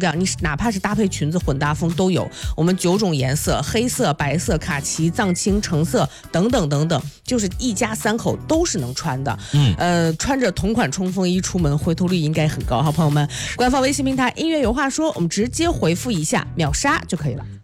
各样，你哪怕是搭配裙子混搭风都有。我们9种颜色，黑色、白色、卡其、藏青、橙色等等等等，就是一家3口都是能穿的。穿着同款冲锋衣出门，回头率应该很高哈，朋友们。官方微信平台音乐有话说，我们直接回复一下秒杀就可以了。